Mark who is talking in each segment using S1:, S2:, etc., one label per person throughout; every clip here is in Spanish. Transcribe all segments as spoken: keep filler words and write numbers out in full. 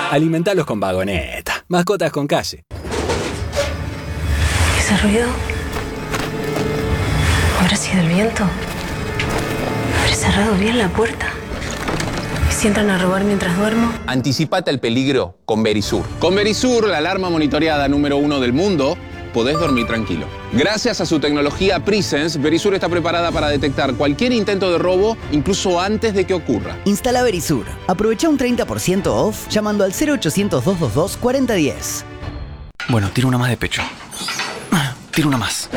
S1: Alimentalos con Vagoneta. Mascotas con calle.
S2: ¿Ese ruido? ¿Habrá sido el viento? ¿Habré cerrado bien la puerta? ¿Y si entran a robar mientras duermo?
S3: Anticipate al peligro con Verisur. Con Verisur, la alarma monitoreada número uno del mundo, podés dormir tranquilo. Gracias a su tecnología Presence, Verisur está preparada para detectar cualquier intento de robo, incluso antes de que ocurra.
S4: Instala Verisur. Aprovecha un treinta por ciento off llamando al cero ochocientos, doscientos veintidós, cuarenta diez.
S5: Bueno, tiro una más de pecho. Tiro una más.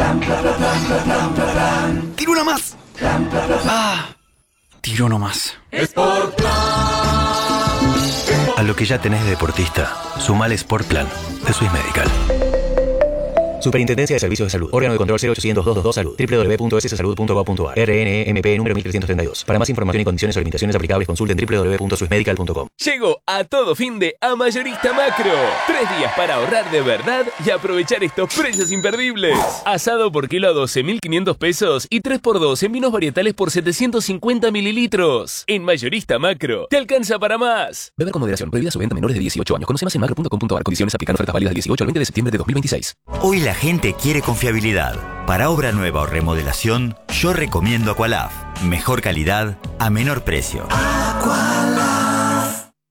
S5: Tiro una más. Ah, tiro no más.
S6: Sportplan. A lo que ya tenés de deportista, sumale Sportplan de Swiss Medical. Superintendencia de Servicios de Salud. Órgano de control cero ochocientos, doscientos veintidós Salud. doble u doble u doble u punto s salud punto gov punto a r. R N E M P número mil trescientos treinta y dos. Para más información y condiciones o limitaciones aplicables, consulten doble u doble u doble u punto swiss medical punto com.
S7: Llegó a todo fin de a Mayorista Macro. Tres días para ahorrar de verdad y aprovechar estos precios imperdibles. Asado por kilo a doce mil quinientos pesos y tres por dos en vinos varietales por setecientos cincuenta mililitros. En Mayorista Macro, te alcanza para más.
S8: Beber con moderación. Prohibida su venta a menores de dieciocho años. Conoce más en macro punto com punto a r. Condiciones aplican. Ofertas válidas del dieciocho al veinte de septiembre de dos mil veintiséis.
S9: Hoy la gente quiere confiabilidad. Para obra nueva o remodelación, yo recomiendo Aqualaf. Mejor calidad a menor precio.
S6: Aqualaf.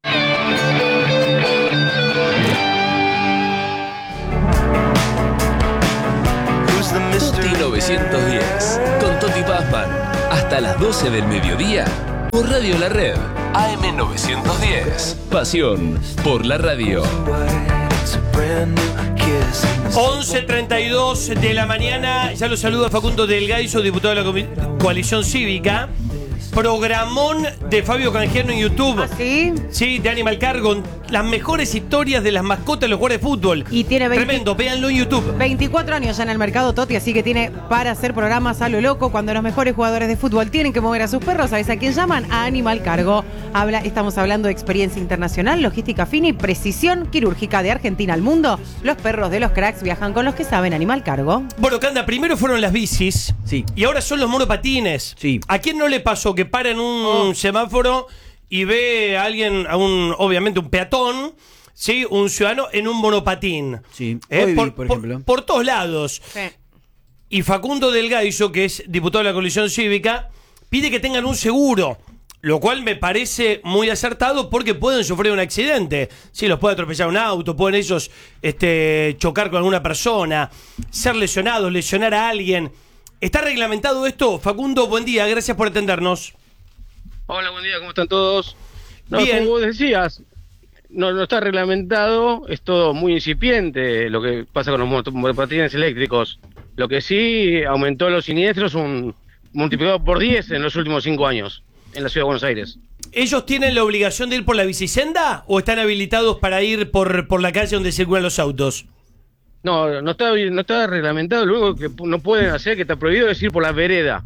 S7: Toti novecientos diez. Con Toti Pazman. Hasta las doce del mediodía. Por Radio La Red. A M novecientos diez. Pasión por la radio.
S10: once treinta y dos de la mañana, ya lo saluda Facundo Del Gaiso, diputado de la Comi- Coalición Cívica. Programón de Fabio Canjiano en YouTube.
S11: ¿Ah, sí?
S10: Sí, de Animal Cargo. Las mejores historias de las mascotas de los jugadores de fútbol.
S11: Y tiene veinte
S10: Tremendo, véanlo en YouTube.
S11: veinticuatro años ya en el mercado, Toti, así que tiene para hacer programas a lo loco. Cuando los mejores jugadores de fútbol tienen que mover a sus perros, ¿sabes a quién llaman? A Animal Cargo. Habla, estamos hablando de experiencia internacional, logística fina y precisión quirúrgica de Argentina al mundo. Los perros de los cracks viajan con los que saben. Animal Cargo.
S10: Bueno, Canda, primero fueron las bicis.
S5: Sí.
S10: Y ahora son los monopatines.
S5: Sí.
S10: ¿A quién no le pasó que para en un oh. semáforo y ve a alguien, a un, obviamente un peatón, sí, un ciudadano en un monopatín?
S5: Sí.
S10: Eh,
S5: Hoy
S10: por,
S5: vi, por
S10: por,
S5: ejemplo.
S10: por todos lados.
S11: Sí.
S10: Y Facundo Del Gaiso, que es diputado de la Coalición Cívica, pide que tengan un seguro. Lo cual me parece muy acertado porque pueden sufrir un accidente. Sí, los puede atropellar un auto, pueden ellos este, chocar con alguna persona, ser lesionados, lesionar a alguien. ¿Está reglamentado esto? Facundo, buen día, gracias por atendernos.
S12: Hola, buen día, ¿cómo están todos? No,
S10: Bien.
S12: Como vos decías, no, no está reglamentado, es todo muy incipiente lo que pasa con los moto- monopatines eléctricos. Lo que sí aumentó los siniestros un multiplicado por diez en los últimos cinco años. En la ciudad de Buenos Aires.
S10: ¿Ellos tienen la obligación de ir por la bicisenda o están habilitados para ir por, por la calle donde circulan los autos?
S12: No, no está, no está reglamentado. Lo único que no pueden hacer, que está prohibido, es ir por la vereda.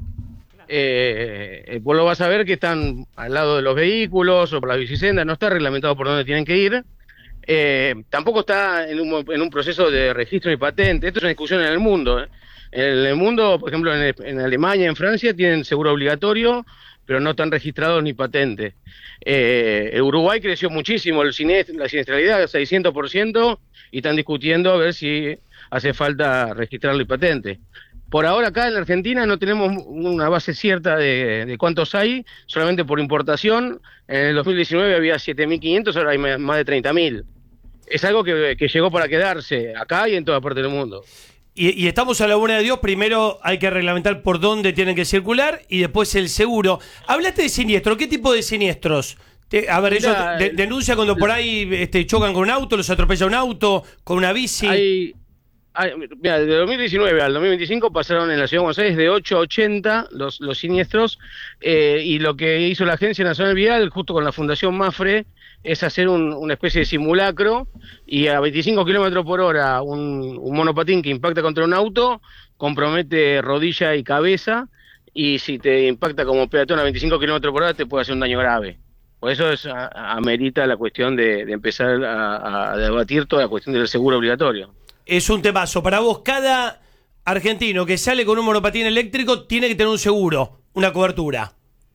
S12: Eh, vos lo vas a ver que están al lado de los vehículos o por la bicisenda. No está reglamentado por dónde tienen que ir. Eh, tampoco está en un, en un proceso de registro y patente. Esto es una discusión en el mundo. ¿eh? En el mundo, por ejemplo, en, en Alemania, en Francia, tienen seguro obligatorio, pero no están registrados ni patente. Eh, el Uruguay creció muchísimo el siniest- la siniestralidad, seiscientos por ciento, y están discutiendo a ver si hace falta registrarlo y patente. Por ahora acá en la Argentina no tenemos una base cierta de, de cuántos hay, solamente por importación. En el dos mil diecinueve había siete mil quinientos, ahora hay más de treinta mil. Es algo que, que llegó para quedarse, acá y en toda parte del mundo.
S10: Y, y estamos a la buena de Dios. Primero hay que reglamentar por dónde tienen que circular y después el seguro. Hablaste de siniestro. ¿Qué tipo de siniestros? Te, a ver, ellos
S12: Mira,
S10: de, denuncian cuando por ahí este, chocan con un auto, los atropella un auto, con una bici.
S12: Hay, hay, mira, de dos mil diecinueve al dos mil veinticinco pasaron en la Ciudad de Buenos Aires de ocho a ochenta los, los siniestros, eh, y lo que hizo la Agencia Nacional Vial, justo con la Fundación Mafre, es hacer un, una especie de simulacro, y a veinticinco kilómetros por hora un, un monopatín que impacta contra un auto compromete rodilla y cabeza, y si te impacta como peatón a veinticinco kilómetros por hora te puede hacer un daño grave. Por eso es, a, amerita la cuestión de, de empezar a, a debatir toda la cuestión del seguro obligatorio.
S10: Es un temazo. Para vos, cada argentino que sale con un monopatín eléctrico tiene que tener un seguro, una cobertura.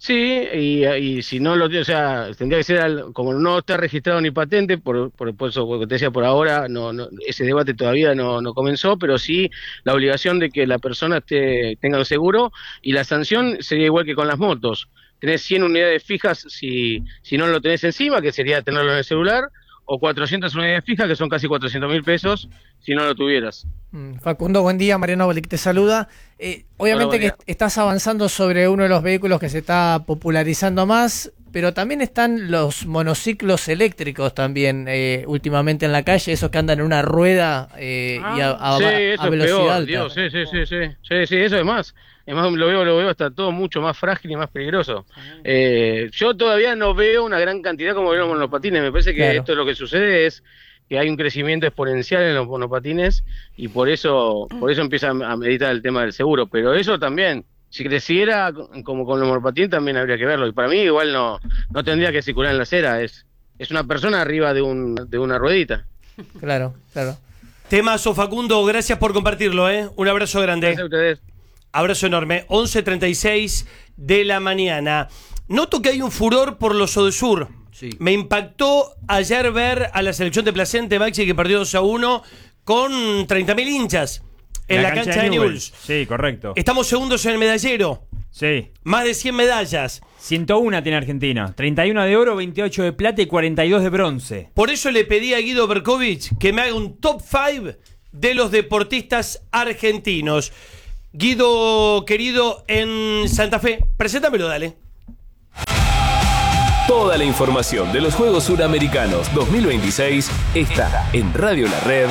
S12: Sí, y, y si no lo tiene, o sea, tendría que ser, al, como no está registrado ni patente, por, por, por eso que te decía por ahora, no, no, ese debate todavía no, no comenzó, pero sí la obligación de que la persona esté, tenga el seguro, y la sanción sería igual que con las motos. Tenés cien unidades fijas si, si no lo tenés encima, que sería tenerlo en el celular, o cuatrocientas unidades fijas, que son casi cuatrocientos mil pesos, si no lo tuvieras.
S13: Facundo, buen día. Mariano Bolic te saluda. Eh, obviamente
S12: Hola,
S13: que estás avanzando sobre uno de los vehículos que se está popularizando más, pero también están los monociclos eléctricos también eh, últimamente en la calle, esos que andan en una rueda eh, y a, a,
S12: sí,
S13: a
S12: eso
S13: velocidad
S12: es peor,
S13: alta.
S12: Dios, sí, sí, sí, sí, sí, sí, eso es más. Es más, lo veo, lo veo hasta todo mucho más frágil y más peligroso. Eh, yo todavía no veo una gran cantidad como vieron los monopatines. Me parece que
S13: Claro.
S12: esto lo que sucede es que hay un crecimiento exponencial en los monopatines y por eso, por eso empieza a meditar el tema del seguro. Pero eso también, si creciera como con los monopatines, también habría que verlo. Y para mí igual no, no tendría que circular en la acera. Es, es una persona arriba de un, de una ruedita.
S13: Claro, claro.
S10: Temazo, Facundo, gracias por compartirlo, ¿eh? Un abrazo grande.
S12: Gracias a ustedes.
S10: Abrazo enorme. once treinta y seis de la mañana. Noto que hay un furor por los Odesur.
S5: Sí.
S10: Me impactó ayer ver a la selección de Placente, Maxi, que perdió dos a uno con treinta mil hinchas en la, cancha, de Newell's.
S14: Sí, correcto.
S10: Estamos segundos en el medallero.
S14: Sí.
S10: Más de cien medallas.
S14: ciento uno tiene Argentina. treinta y uno de oro, veintiocho de plata y cuarenta y dos de bronce.
S10: Por eso le pedí a Guido Berkovich que me haga un top cinco de los deportistas argentinos. Guido, querido, en Santa Fe, preséntamelo, dale.
S7: Toda la información de los Juegos Suramericanos dos mil veintiséis está en Radio La Red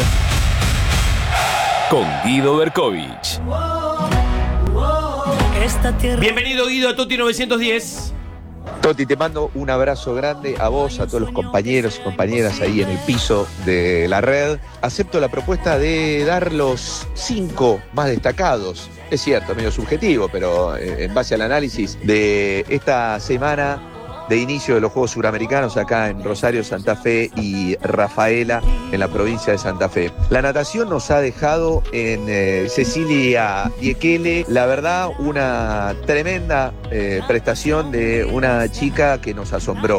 S7: con Guido Berkovich.
S10: Bienvenido, Guido, a Toti novecientos diez.
S15: Toti, te mando un abrazo grande a vos, a todos los compañeros y compañeras ahí en el piso de la red. Acepto la propuesta de dar los cinco más destacados. Es cierto, medio subjetivo, pero en base al análisis de esta semana de inicio de los Juegos Suramericanos acá en Rosario, Santa Fe y Rafaela, en la provincia de Santa Fe. La natación nos ha dejado en eh, Cecilia Diekele, la verdad, una tremenda eh, prestación de una chica que nos asombró.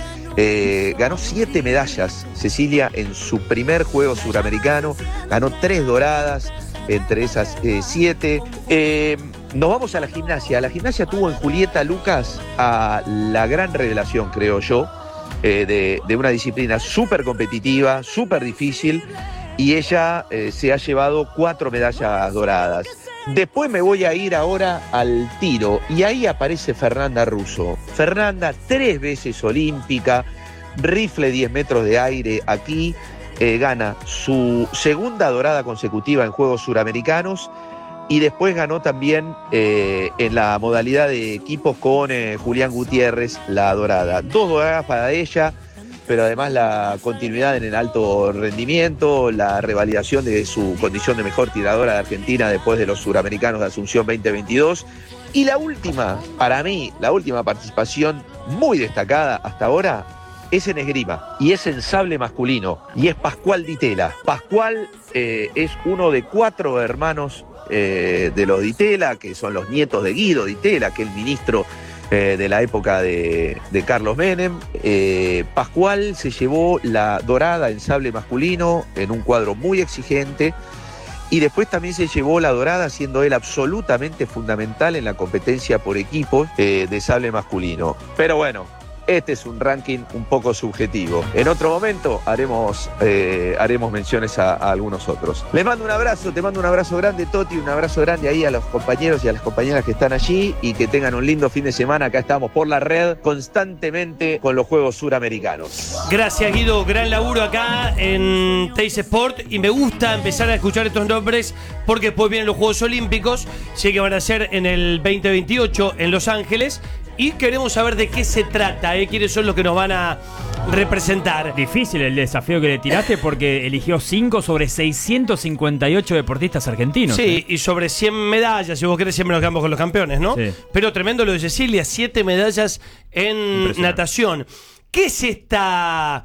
S15: Eh, ganó siete medallas Cecilia en su primer Juego Suramericano, ganó tres doradas entre esas eh, siete. Eh, Nos vamos a la gimnasia. La gimnasia tuvo en Julieta Lucas a la gran revelación, creo yo, eh, de, de una disciplina súper competitiva, súper difícil, y ella eh, se ha llevado cuatro medallas doradas. Después me voy a ir ahora al tiro, y ahí aparece Fernanda Russo. Fernanda, tres veces olímpica, rifle diez metros de aire aquí, eh, gana su segunda dorada consecutiva en Juegos Suramericanos, y después ganó también eh, en la modalidad de equipos con eh, Julián Gutiérrez la dorada. Dos doradas para ella, pero además la continuidad en el alto rendimiento, la revalidación de su condición de mejor tiradora de Argentina después de los Suramericanos de Asunción veinte veintidós. Y la última, para mí, la última participación muy destacada hasta ahora es en esgrima y es en sable masculino, y es Pascual Di Tella. Pascual eh, es uno de cuatro hermanos Eh, de los Di Tella, que son los nietos de Guido Di Tella, que es el ministro eh, de la época de, de Carlos Menem. Eh, Pascual se llevó la dorada en sable masculino en un cuadro muy exigente, y después también se llevó la dorada, siendo él absolutamente fundamental en la competencia por equipos eh, de sable masculino. Pero bueno, este es un ranking un poco subjetivo. En otro momento haremos, eh, haremos menciones a, a algunos otros. Les mando un abrazo, te mando un abrazo grande, Toti, un abrazo grande ahí a los compañeros y a las compañeras que están allí, y que tengan un lindo fin de semana. Acá estamos por la red constantemente con los Juegos Suramericanos.
S10: Gracias, Guido, gran laburo acá en Teis Sport, y me gusta empezar a escuchar estos nombres porque después vienen los Juegos Olímpicos, sé que van a ser en el veinte veintiocho en Los Ángeles, y queremos saber de qué se trata, ¿eh? Quiénes son los que nos van a representar.
S14: Difícil el desafío que le tiraste porque eligió cinco sobre seiscientos cincuenta y ocho deportistas argentinos.
S10: Sí,
S14: ¿eh?
S10: y sobre cien medallas, si vos querés siempre nos quedamos con los campeones, ¿no?
S14: Sí.
S10: Pero tremendo lo de Cecilia, siete medallas en natación. ¿Qué es esta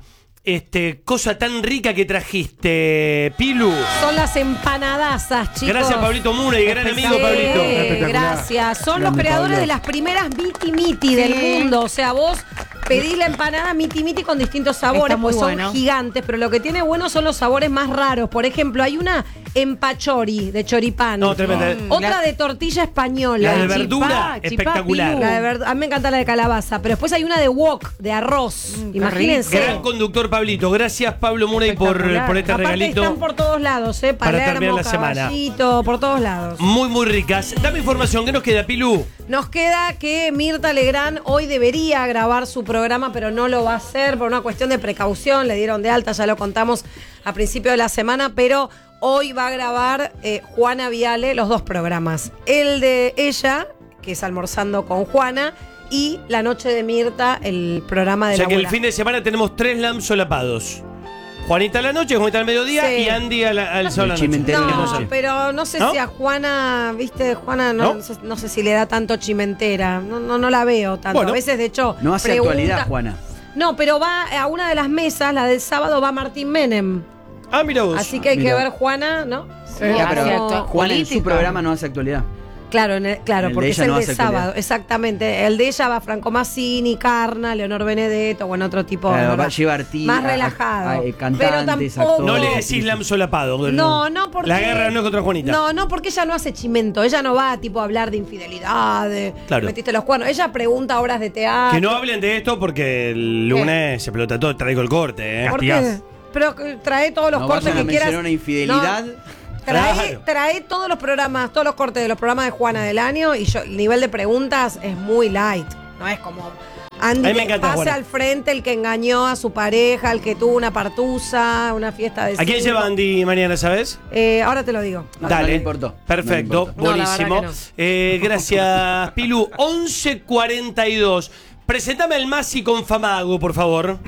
S10: este, cosa tan rica que trajiste, Pilu.
S16: Son las empanadasas, chicos.
S10: Gracias, Pablito Mura, y gran amigo,
S16: Sí,
S10: Pablito.
S16: gracias. Son los
S10: Grande,
S16: creadores
S10: Pablo.
S16: de las primeras Miti Miti del mundo. O sea, vos pedís la empanada Miti Miti con distintos sabores,
S11: Está muy
S16: pues son
S11: bueno.
S16: gigantes, pero lo que tiene bueno son los sabores más raros. Por ejemplo, hay una empachori de choripán.
S10: No, tremenda.
S16: Mm. Otra de tortilla española.
S10: La de verdura, espectacular.
S16: La de verdu- a mí me encanta la de calabaza, pero después hay una de wok, de arroz. Imagínense.
S10: Gran conductor, Pablito. Gracias, Pablo Murray, por, por este
S16: Aparte
S10: regalito.
S16: están por todos lados, ¿eh?
S10: Para
S16: Palermo,
S10: terminar la semana.
S16: Caballito, por todos lados.
S10: Muy, muy ricas. Dame información. ¿Qué nos queda, Pilu?
S16: Nos queda que Mirta Legrand hoy debería grabar su programa, pero no lo va a hacer por una cuestión de precaución. Le dieron de alta, ya lo contamos a principio de la semana, pero hoy va a grabar eh, Juana Viale los dos programas. El de ella, que es Almorzando con Juana, y La Noche de Mirta, el programa de
S10: O sea
S16: la
S10: que el
S16: abuela.
S10: fin de semana tenemos tres lambs solapados. Juanita a la noche, Juanita al mediodía
S16: Sí.
S10: y Andy a la- al sol a la noche.
S16: No, pero no sé
S10: ¿No?
S16: si a Juana, viste, Juana no,
S10: ¿No?
S16: no sé, no sé si le da tanto chimentera. No, no, no la veo tanto.
S4: Bueno.
S16: A veces, de hecho,
S4: No hace
S16: pregunta-
S4: actualidad, Juana.
S16: No, pero va a una de las mesas, la del sábado, va Martín Menem.
S10: Ah, mira vos.
S16: Así que hay
S4: Mira.
S16: que ver Juana, ¿no?
S4: Ya, pero
S16: Como-
S4: Juana en su programa no hace actualidad.
S16: Claro, en el- claro,
S4: En el
S16: porque
S4: de
S16: es
S4: ella
S16: el
S4: no
S16: de
S4: hace
S16: sábado,
S4: actualidad.
S16: exactamente. El de ella va Franco Massini, Carna, Leonor Benedetto, bueno, otro tipo.
S4: Claro,
S16: ¿verdad?
S4: va a llevar arti-
S16: más
S4: a- a-
S16: relajado.
S4: a- eh, cantantes,
S16: pero tampoco.
S4: actores.
S10: No le decís lamb solapado.
S16: No, no, porque.
S10: La guerra no es contra Juanita.
S16: No, no, porque ella no hace chimento. Ella no va tipo a hablar de infidelidad, de
S10: Claro.
S16: metiste los cuernos. Ella pregunta obras de teatro.
S10: Que no hablen de esto porque el lunes se pelota todo. Traigo el corte, ¿eh?
S16: ¿Por qué? Pero eh, trae todos los
S4: No
S16: cortes
S4: vayan a
S16: que quieras.
S4: mencionar una infidelidad.
S16: No, trae,
S10: Claro.
S16: trae todos los programas, todos los cortes de los programas de Juana del año y yo, el nivel de preguntas es muy light. No es como Andy,
S10: A mí me
S16: que
S10: encanta
S16: pase
S10: Juana.
S16: al frente el que engañó a su pareja, el que tuvo una partusa, una fiesta de
S10: ¿A quién
S16: circo.
S10: lleva Andy mañana, sabes?
S16: Eh, ahora te lo digo.
S4: No,
S10: Dale.
S4: no le importó.
S10: Perfecto,
S4: No le importó.
S16: No, la
S10: buenísimo.
S16: verdad que no.
S10: Eh, gracias, Pilu. once cuarenta y dos. Presentame el Masi con Famago, por favor.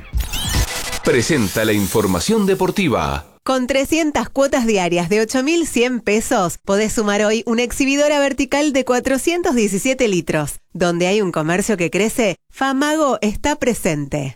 S8: Presenta la información deportiva.
S17: Con trescientas cuotas diarias de ocho mil cien pesos, podés sumar hoy una exhibidora vertical de cuatrocientos diecisiete litros. Donde hay un comercio que crece, Famago está presente.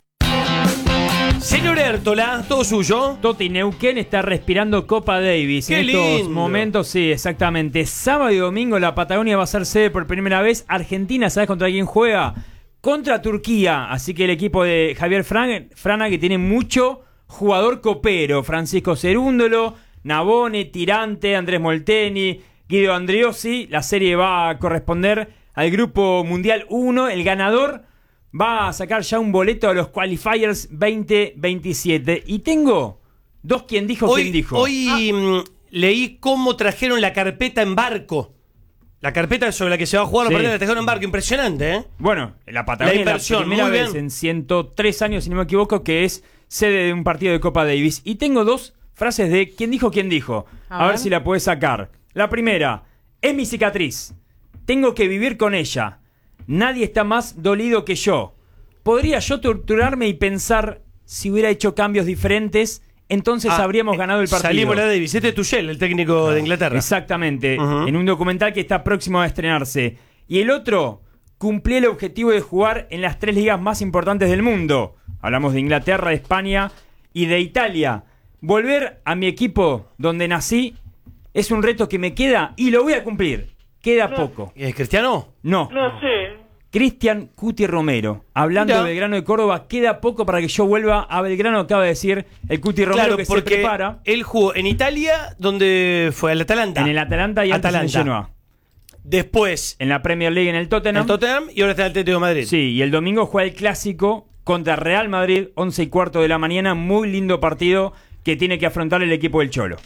S10: Señor Hértola, todo suyo.
S14: Toti Neuquén está respirando Copa Davis.
S10: ¡Qué
S14: en estos
S10: lindo!
S14: momentos, sí, exactamente. Sábado y domingo la Patagonia va a ser sede por primera vez. Argentina, ¿sabes contra quién juega? Contra Turquía. Así que el equipo de Javier Fran- Frana, que tiene mucho jugador copero. Francisco Cerúndolo, Nabone, Tirante, Andrés Molteni, Guido Andriossi. La serie va a corresponder al Grupo Mundial uno. El ganador va a sacar ya un boleto a los Qualifiers veinte veintisiete. Y tengo dos quien dijo,
S10: Hoy,
S14: quién dijo.
S10: hoy mm, leí cómo trajeron la carpeta en barco. La carpeta sobre la que se va a jugar
S14: Sí.
S10: la partida la trajeron en barco. Impresionante, ¿eh?
S14: Bueno, la Patagonia
S10: La inversión,
S14: es la primera
S10: muy
S14: vez
S10: bien.
S14: en ciento tres años, si no me equivoco, que es sede de un partido de Copa Davis. Y tengo dos frases de quién dijo, quién dijo.
S11: A
S14: A, ver.
S11: ver.
S14: si la puedes sacar. La primera, es mi cicatriz. Tengo que vivir con ella. Nadie está más dolido que yo. Podría yo torturarme y pensar si hubiera hecho cambios diferentes, entonces
S10: Ah,
S14: habríamos ganado el partido.
S10: Salimos la Davis. Este es Tuchel, el técnico de Inglaterra.
S14: Exactamente,
S10: Ujú.
S14: en un documental que está próximo a estrenarse. Y el otro, cumplí el objetivo de jugar en las tres ligas más importantes del mundo. Hablamos de Inglaterra, de España y de Italia. Volver a mi equipo donde nací es un reto que me queda y lo voy a cumplir. Queda poco.
S10: ¿Es Cristiano?
S14: No.
S12: No sé.
S14: Cristian Cuti Romero, hablando
S10: Mirá.
S14: de Belgrano de Córdoba, queda poco para que yo vuelva a Belgrano, acaba de decir el Cuti Romero,
S10: Claro,
S14: que se
S10: porque
S14: prepara
S10: él jugó en Italia, donde fue al Atalanta.
S14: en el Atalanta y antes en el
S10: Atalanta.
S14: Genoa.
S10: Después
S14: En la Premier League en el Tottenham.
S10: el Tottenham y ahora está el Atlético de Madrid.
S14: Sí, y el domingo juega el clásico contra Real Madrid, once y cuarto de la mañana. Muy lindo partido que tiene que afrontar el equipo del Cholo.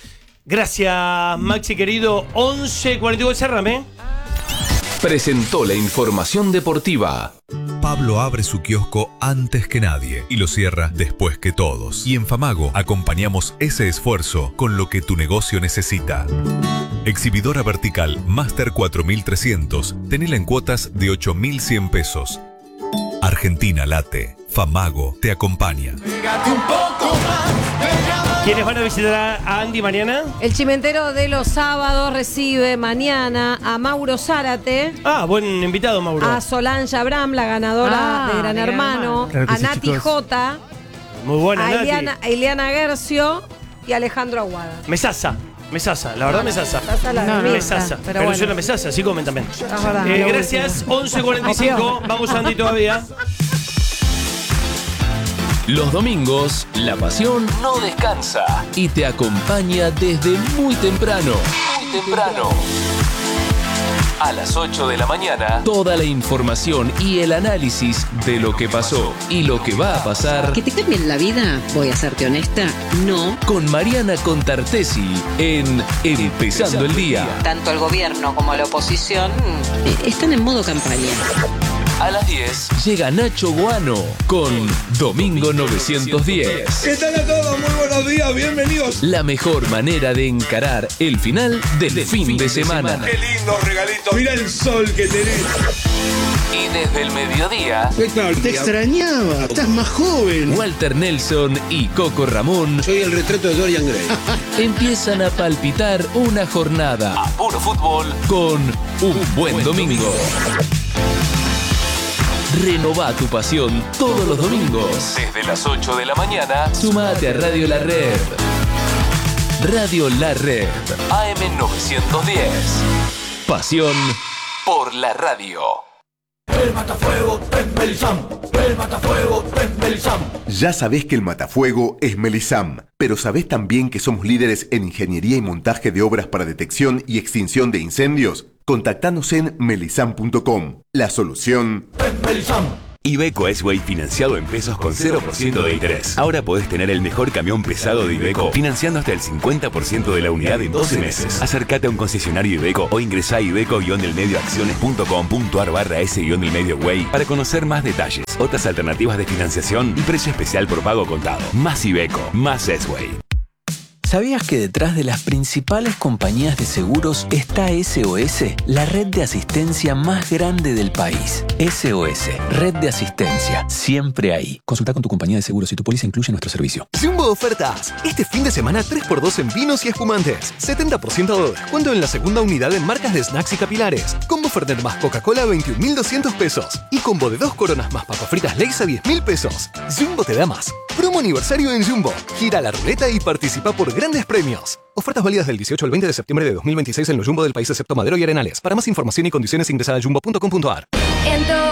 S10: Gracias, Maxi querido. once cuarenta y dos, cerrame.
S8: Presentó la información deportiva.
S18: Pablo abre su kiosco antes que nadie y lo cierra después que todos. Y en Famago acompañamos ese esfuerzo con lo que tu negocio necesita. Exhibidora vertical Master cuatro mil trescientos. Tenela en cuotas de ocho mil cien pesos. Argentina late. Famago te acompaña.
S10: ¿Quiénes van a visitar a Andy mañana?
S16: El chimentero de los sábados recibe mañana a Mauro Zárate,
S10: Ah, buen invitado, Mauro.
S16: a Solange Abram, la ganadora
S11: Ah,
S16: de Gran
S11: de Gran
S16: Hermano,
S11: Hermano. Claro que
S16: a
S11: sí,
S16: Nati
S11: chicos.
S16: J
S10: Muy buena,
S16: a
S10: Nati.
S16: Ileana, a Ileana Gercio y Alejandro Aguada.
S10: Mesasa. Mesasa, la verdad
S16: No,
S10: Mesasa.
S16: Mesasa la
S10: No,
S16: de Mirta,
S10: Mesasa.
S16: pero
S10: Pero,
S16: bueno.
S10: suena Mesasa, así comen también.
S16: Es verdad,
S10: Eh,
S16: lo
S10: gracias,
S16: último.
S10: once cuarenta y cinco. Vamos, Andy, todavía.
S7: Los domingos, la pasión no descansa y te acompaña desde muy temprano. Muy temprano. A las ocho de la mañana, toda la información y el análisis de lo que pasó y lo que va a pasar.
S19: ¿Que te cambien la vida? Voy a serte honesta, no.
S7: Con Mariana Contartesi en Empezando el Día.
S19: Tanto el gobierno como la oposición eh, están en modo campaña.
S7: A las diez llega Nacho Guano con Domingo novecientos diez.
S20: ¿Qué tal a todos? Muy buenos días, bienvenidos.
S7: La mejor manera de encarar el final del fin de semana.
S20: Qué lindo regalito. Mira el sol que tenés.
S7: Y desde el mediodía,
S20: Te extrañaba, estás más joven.
S7: Walter Nelson y Coco Ramón
S20: Soy el retrato de Dorian Gray.
S7: empiezan a palpitar una jornada a puro fútbol con un buen domingo. Renová tu pasión todos los domingos. Desde las ocho de la mañana, sumate a Radio La Red. Radio La Red, A M novecientos diez. Pasión por la radio.
S21: El matafuego es Melisam. El matafuego es Melisam.
S22: Ya sabés que el matafuego es Melisam, pero ¿sabés también que somos líderes en ingeniería y montaje de obras para detección y extinción de incendios? Contactanos en melisam punto com. La solución
S21: es Melisam.
S23: Iveco S-Way financiado en pesos con cero por ciento de interés. Ahora podés tener el mejor camión pesado de Iveco financiando hasta el cincuenta por ciento de la unidad en doce meses. Acércate a un concesionario Iveco o ingresá a iveco-delmedioacciones.com.ar barra S-delmedioway para conocer más detalles, otras alternativas de financiación y precio especial por pago contado. Más Iveco, más S-Way.
S1: ¿Sabías que detrás de las principales compañías de seguros está S O S, la red de asistencia más grande del país? S O S, red de asistencia, siempre ahí. Consulta con tu compañía de seguros si tu póliza incluye nuestro servicio.
S24: Jumbo Ofertas. Este fin de semana tres por dos en vinos y espumantes. setenta por ciento de descuento en la segunda unidad en marcas de snacks y capilares. Combo Fernet más Coca-Cola a veintiún mil doscientos pesos. Y combo de dos coronas más papas fritas Lay's a diez mil pesos. Jumbo te da más. Promo aniversario en Jumbo. Gira la ruleta y participa por grandes premios. Ofertas válidas del dieciocho al veinte de septiembre de dos mil veintiséis en los Jumbo del país excepto Madero y Arenales. Para más información y condiciones ingresa a jumbo punto com punto ar.
S25: En